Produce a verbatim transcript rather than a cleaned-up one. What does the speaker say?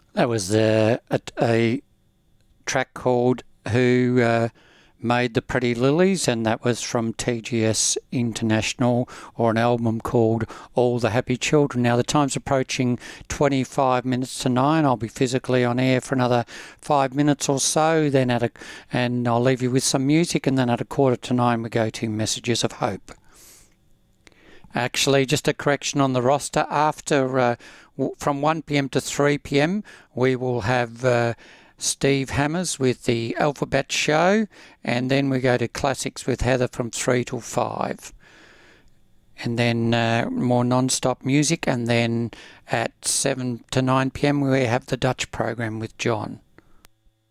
That was uh, a, a track called Who uh, Made the Pretty Lilies, and that was from T G S International, or an album called All the Happy Children. Now the time's approaching twenty-five minutes to nine. I'll be physically on air for another five minutes or so, then at a, and I'll leave you with some music, and then at a quarter to nine we go to Messages of Hope. Actually, just a correction on the roster. After uh, from one p m to three p m we will have uh, Steve Hammers with the Alphabet Show, and then we go to Classics with Heather from three till five. And then uh, more non-stop music, and then at seven to nine p m we have the Dutch program with John.